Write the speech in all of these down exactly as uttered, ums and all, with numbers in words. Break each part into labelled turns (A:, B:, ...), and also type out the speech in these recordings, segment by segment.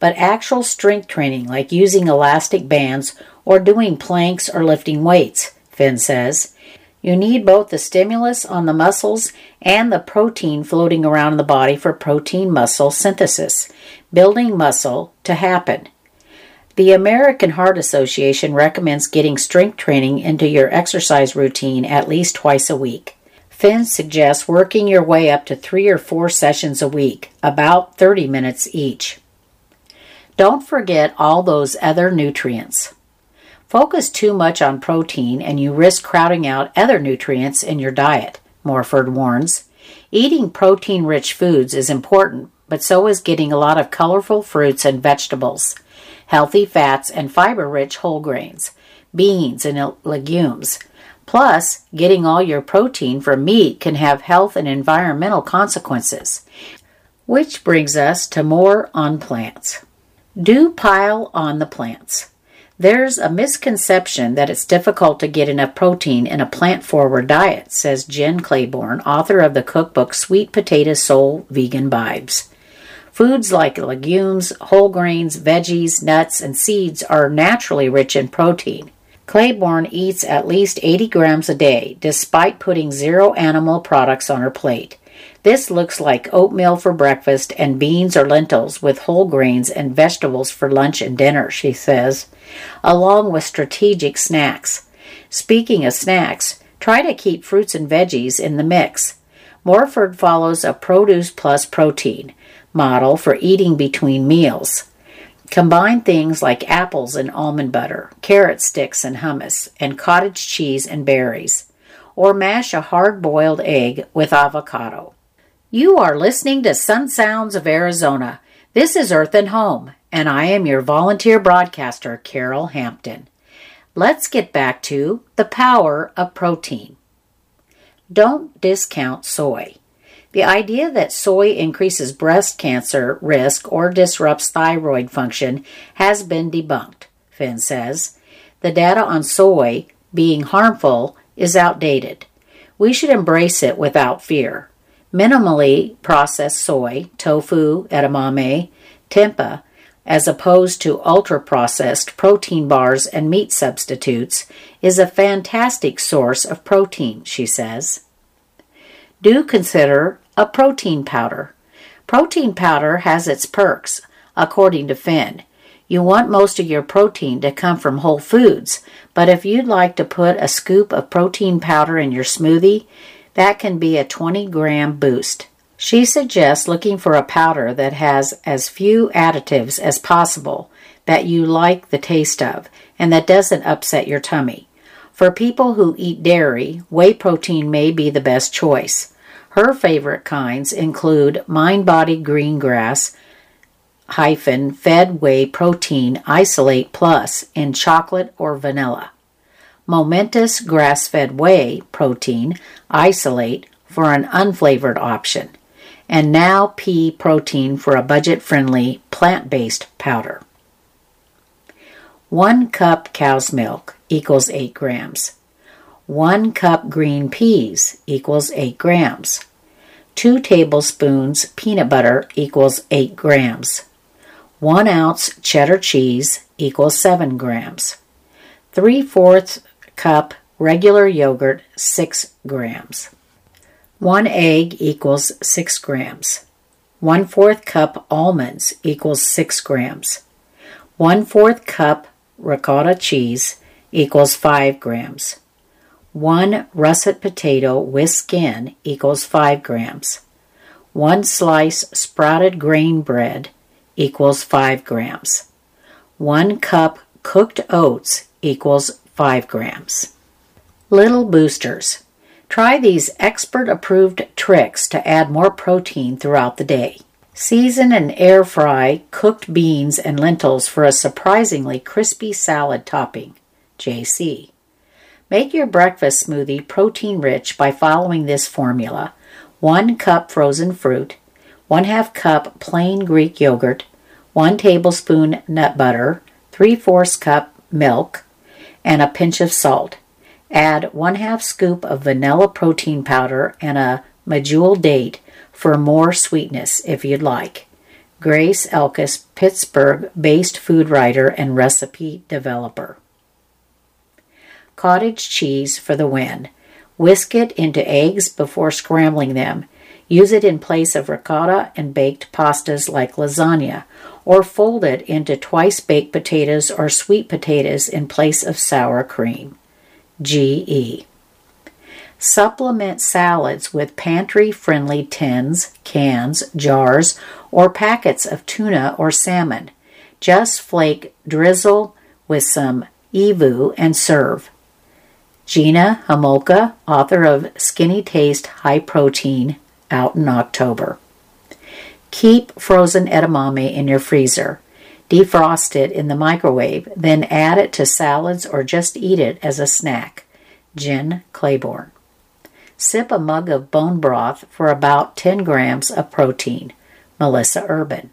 A: but actual strength training like using elastic bands or doing planks or lifting weights, Finn says. You need both the stimulus on the muscles and the protein floating around in the body for protein muscle synthesis, building muscle to happen. The American Heart Association recommends getting strength training into your exercise routine at least twice a week. Finn suggests working your way up to three or four sessions a week, about thirty minutes each. Don't forget all those other nutrients. Focus too much on protein and you risk crowding out other nutrients in your diet, Morford warns. Eating protein-rich foods is important, but so is getting a lot of colorful fruits and vegetables, healthy fats and fiber-rich whole grains, beans and legumes. Plus, getting all your protein from meat can have health and environmental consequences. Which brings us to more on plants. Do pile on the plants. There's a misconception that it's difficult to get enough protein in a plant-forward diet, says Jen Claiborne, author of the cookbook Sweet Potato Soul Vegan Vibes. Foods like legumes, whole grains, veggies, nuts, and seeds are naturally rich in protein. Claiborne eats at least eighty grams a day, despite putting zero animal products on her plate. This looks like oatmeal for breakfast and beans or lentils with whole grains and vegetables for lunch and dinner, she says, along with strategic snacks. Speaking of snacks, try to keep fruits and veggies in the mix. Morford follows a produce plus protein model for eating between meals. Combine things like apples and almond butter, carrot sticks and hummus, and cottage cheese and berries. Or mash a hard-boiled egg with avocado. You are listening to Sun Sounds of Arizona. This is Earth and Home, and I am your volunteer broadcaster, Carol Hampton. Let's get back to the power of protein. Don't discount soy. The idea that soy increases breast cancer risk or disrupts thyroid function has been debunked, Finn says. The data on soy being harmful is outdated. We should embrace it without fear. Minimally processed soy, tofu, edamame, tempeh, as opposed to ultra-processed protein bars and meat substitutes, is a fantastic source of protein, she says. Do consider a protein powder. Protein powder has its perks, according to Finn. You want most of your protein to come from whole foods, but if you'd like to put a scoop of protein powder in your smoothie, that can be a twenty gram boost. She suggests looking for a powder that has as few additives as possible that you like the taste of and that doesn't upset your tummy. For people who eat dairy, whey protein may be the best choice. Her favorite kinds include MindBody Green Grass hyphen Fed Whey Protein Isolate Plus in chocolate or vanilla. Momentous Grass-Fed Whey Protein Isolate for an unflavored option. And Now Pea Protein for a budget-friendly plant-based powder. One cup cow's milk equals eight grams. One cup green peas equals eight grams. Two tablespoons peanut butter equals eight grams. One ounce cheddar cheese equals seven grams. Three-fourths cup regular yogurt, six grams. One egg equals six grams. One-fourth cup almonds equals six grams. One-fourth cup ricotta cheese equals five grams. One russet potato with skin equals five grams. One slice sprouted grain bread equals five grams. One cup cooked oats equals five grams. Little boosters. Try these expert-approved tricks to add more protein throughout the day. Season and air fry cooked beans and lentils for a surprisingly crispy salad topping. J C. Make your breakfast smoothie protein-rich by following this formula. One cup frozen fruit, one half cup plain Greek yogurt, one tablespoon nut butter, three-fourths cup milk, and a pinch of salt. Add one half scoop of vanilla protein powder and a medjool date for more sweetness if you'd like. Grace Elkis, Pittsburgh-based food writer and recipe developer. Cottage cheese for the win. Whisk it into eggs before scrambling them. Use it in place of ricotta and baked pastas like lasagna, or fold it into twice-baked potatoes or sweet potatoes in place of sour cream. G E Supplement salads with pantry-friendly tins, cans, jars, or packets of tuna or salmon. Just flake drizzle with some evu and serve. Gina Homolka, author of Skinny Taste High Protein, out in October. Keep frozen edamame in your freezer. Defrost it in the microwave, then add it to salads or just eat it as a snack. Jen Claiborne. Sip a mug of bone broth for about ten grams of protein. Melissa Urban.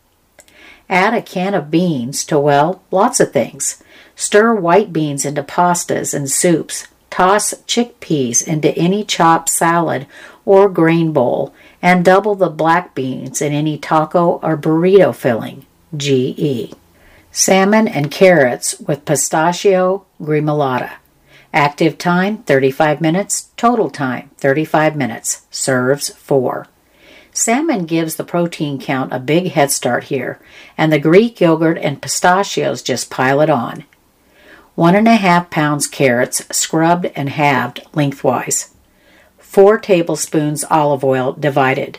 A: Add a can of beans to, well, lots of things. Stir white beans into pastas and soups. Toss chickpeas into any chopped salad or grain bowl, and double the black beans in any taco or burrito filling. G E Salmon and carrots with pistachio gremolata. Active time, thirty-five minutes. Total time, thirty-five minutes. Serves four. Salmon gives the protein count a big head start here, and the Greek yogurt and pistachios just pile it on. One and a half pounds carrots, scrubbed and halved lengthwise. Four tablespoons olive oil, divided.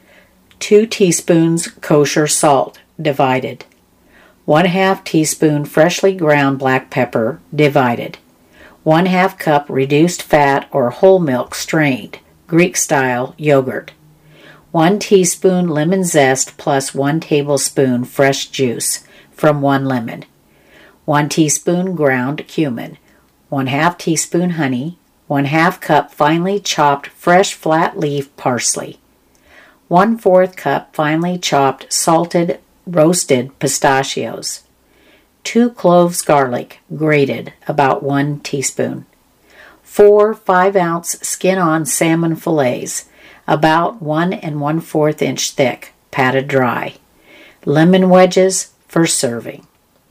A: Two teaspoons kosher salt, divided. One half teaspoon freshly ground black pepper, divided. One half cup reduced fat or whole milk strained, Greek-style yogurt. One teaspoon lemon zest plus one tablespoon fresh juice from one lemon. One teaspoon ground cumin. One half teaspoon honey. One half cup finely chopped fresh flat leaf parsley. One fourth cup finely chopped salted roasted pistachios. Two cloves garlic, grated, about one teaspoon. Four five-ounce skin-on salmon fillets, about one and one-fourth inch thick, patted dry. Lemon wedges for serving.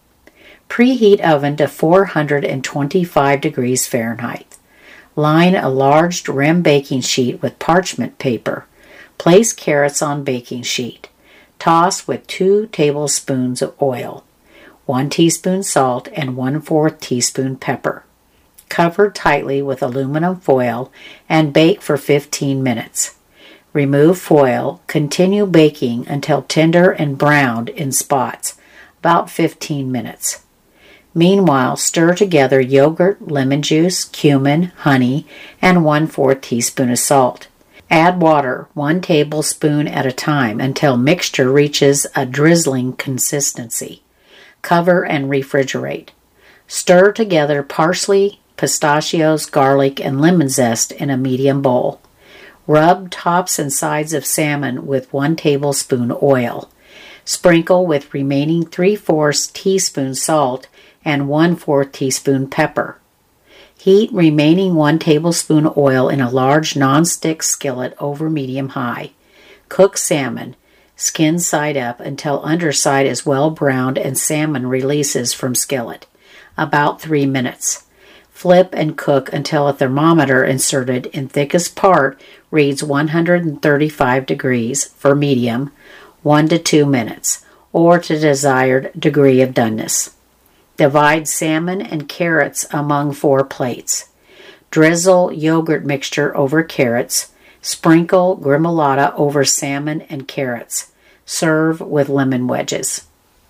A: Preheat oven to four hundred twenty-five degrees Fahrenheit. Line a large rim baking sheet with parchment paper. Place carrots on baking sheet. Toss with two tablespoons of oil, one teaspoon salt, and one-fourth teaspoon pepper. Cover tightly with aluminum foil and bake for fifteen minutes. Remove foil. Continue baking until tender and browned in spots, about fifteen minutes. Meanwhile, stir together yogurt, lemon juice, cumin, honey, and one-fourth teaspoon of salt. Add water, one tablespoon at a time, until mixture reaches a drizzling consistency. Cover and refrigerate. Stir together parsley, pistachios, garlic, and lemon zest in a medium bowl. Rub tops and sides of salmon with one tablespoon oil. Sprinkle with remaining three-fourths teaspoon salt and one-fourth teaspoon pepper. Heat remaining one tablespoon oil in a large non-stick skillet over medium-high. Cook salmon, skin side up, until underside is well browned and salmon releases from skillet, about three minutes. Flip and cook until a thermometer inserted in thickest part reads one hundred thirty-five degrees for medium, one to two minutes, or to desired degree of doneness. Divide salmon and carrots among four plates. Drizzle yogurt mixture over carrots. Sprinkle gremolata over salmon and carrots. Serve with lemon wedges.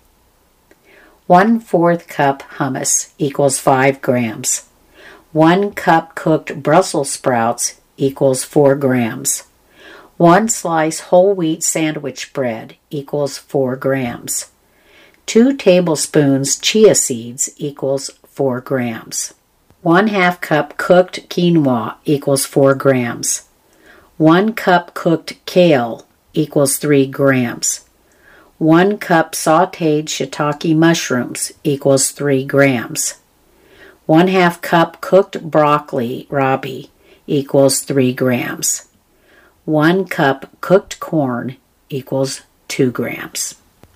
A: One-fourth cup hummus equals five grams. One cup cooked Brussels sprouts equals four grams. One slice whole wheat sandwich bread equals four grams. Two tablespoons chia seeds equals four grams. One half cup cooked quinoa equals four grams. One cup cooked kale equals three grams. One cup sautéed shiitake mushrooms equals three grams. One half cup cooked broccoli rabi equals three grams. One cup cooked corn equals two grams.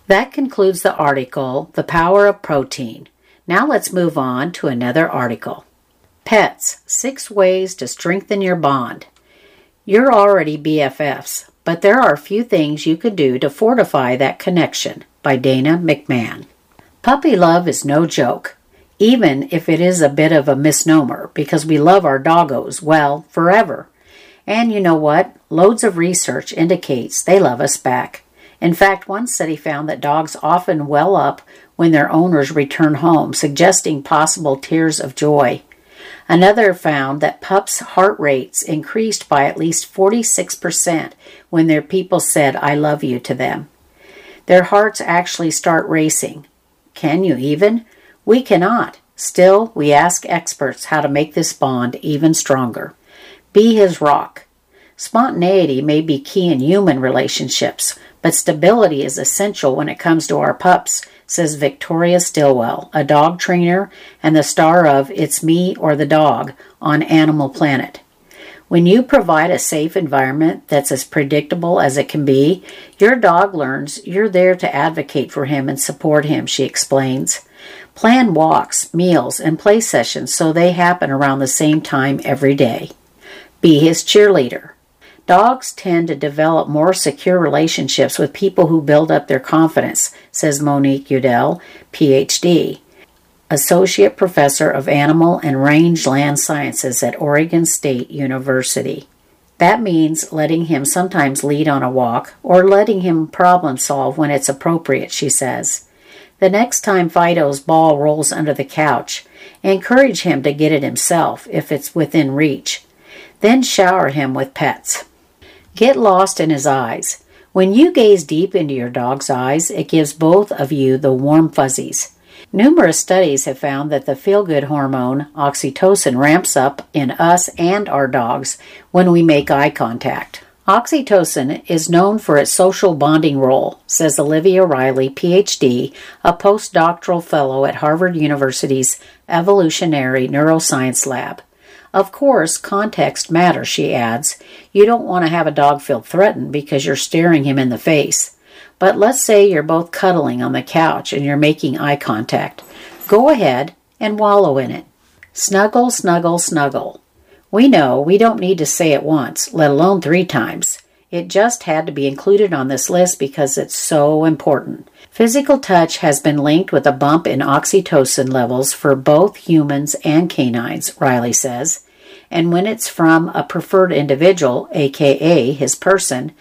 A: That concludes the article, The Power of Protein. Now let's move on to another article. Pets, Six Ways to Strengthen Your Bond. You're already B F Fs, but there are a few things you could do to fortify that connection, by Dana McMahon. Puppy love is no joke, even if it is a bit of a misnomer, because we love our doggos, well, forever. And you know what? Loads of research indicates they love us back. In fact, one study found that dogs often well up when their owners return home, suggesting possible tears of joy. Another found that pups' heart rates increased by at least forty-six percent when their people said, "I love you" to them. Their hearts actually start racing. Can you even? We cannot. Still, we ask experts how to make this bond even stronger. Be his rock. Spontaneity may be key in human relationships, but stability is essential when it comes to our pups, says Victoria Stilwell, a dog trainer and the star of It's Me or the Dog on Animal Planet. When you provide a safe environment that's as predictable as it can be, your dog learns you're there to advocate for him and support him, she explains. Plan walks, meals, and play sessions so they happen around the same time every day. Be his cheerleader. Dogs tend to develop more secure relationships with people who build up their confidence, says Monique Udell, P H D, Associate Professor of Animal and Rangeland Sciences at Oregon State University. That means letting him sometimes lead on a walk or letting him problem solve when it's appropriate, she says. The next time Fido's ball rolls under the couch, encourage him to get it himself if it's within reach. Then shower him with pets. Get lost in his eyes. When you gaze deep into your dog's eyes, it gives both of you the warm fuzzies. Numerous studies have found that the feel-good hormone, oxytocin, ramps up in us and our dogs when we make eye contact. Oxytocin is known for its social bonding role, says Olivia Riley, P H D, a postdoctoral fellow at Harvard University's Evolutionary Neuroscience Lab. Of course, context matters, she adds. You don't want to have a dog feel threatened because you're staring him in the face. But let's say you're both cuddling on the couch and you're making eye contact. Go ahead and wallow in it. Snuggle, snuggle, snuggle. We know we don't need to say it once, let alone three times. It just had to be included on this list because it's so important. Physical touch has been linked with a bump in oxytocin levels for both humans and canines, Riley says. And when it's from a preferred individual, aka his person,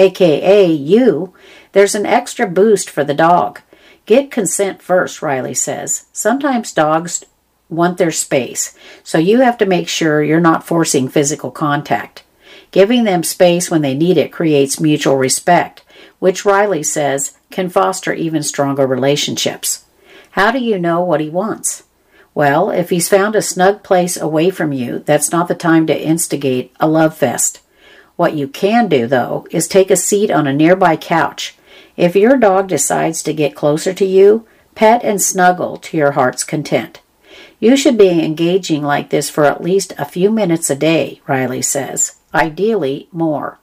A: aka you, there's an extra boost for the dog. Get consent first, Riley says. Sometimes dogs want their space, so you have to make sure you're not forcing physical contact. Giving them space when they need it creates mutual respect, which Riley says can foster even stronger relationships. How do you know what he wants? Well, if he's found a snug place away from you, that's not the time to instigate a love fest. What you can do, though, is take a seat on a nearby couch. If your dog decides to get closer to you, pet and snuggle to your heart's content. You should be engaging like this for at least a few minutes a day, Riley says. Ideally, more.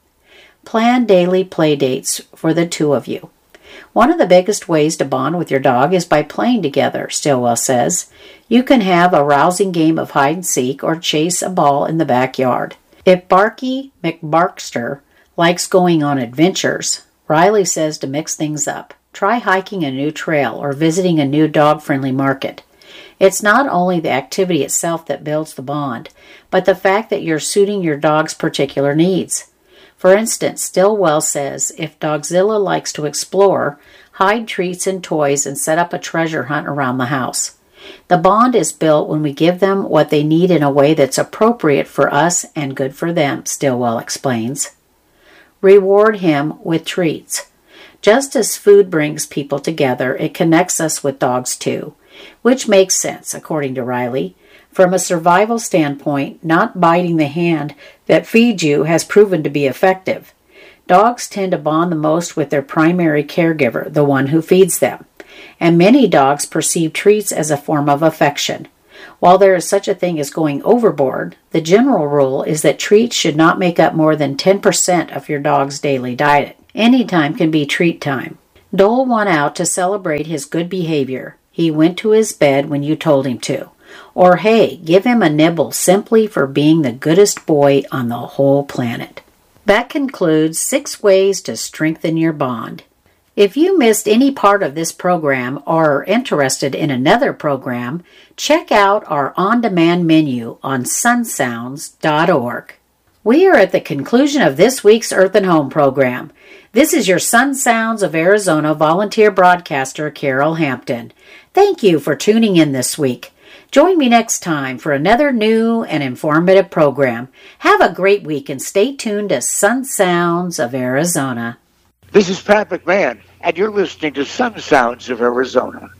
A: Plan daily play dates for the two of you. One of the biggest ways to bond with your dog is by playing together, Stilwell says. You can have a rousing game of hide and seek or chase a ball in the backyard. If Barky McBarkster likes going on adventures, Riley says to mix things up. Try hiking a new trail or visiting a new dog-friendly market. It's not only the activity itself that builds the bond, but the fact that you're suiting your dog's particular needs. For instance, Stilwell says if Dogzilla likes to explore, hide treats and toys and set up a treasure hunt around the house. The bond is built when we give them what they need in a way that's appropriate for us and good for them, Stilwell explains. Reward him with treats. Just as food brings people together, it connects us with dogs too, which makes sense, according to Riley. From a survival standpoint, not biting the hand that feeds you has proven to be effective. Dogs tend to bond the most with their primary caregiver, the one who feeds them, and many dogs perceive treats as a form of affection. While there is such a thing as going overboard, the general rule is that treats should not make up more than ten percent of your dog's daily diet. Any time can be treat time. Dole won out to celebrate his good behavior. He went to his bed when you told him to. Or hey, give him a nibble simply for being the goodest boy on the whole planet. That concludes six ways to strengthen your bond. If you missed any part of this program or are interested in another program, check out our on-demand menu on sun sounds dot org. We are at the conclusion of this week's Earth and Home program. This is your Sun Sounds of Arizona volunteer broadcaster, Carol Hampton. Thank you for tuning in this week. Join me next time for another new and informative program. Have a great week and stay tuned to Sun Sounds of Arizona.
B: This is Pat McMahon, and you're listening to Sun Sounds of Arizona.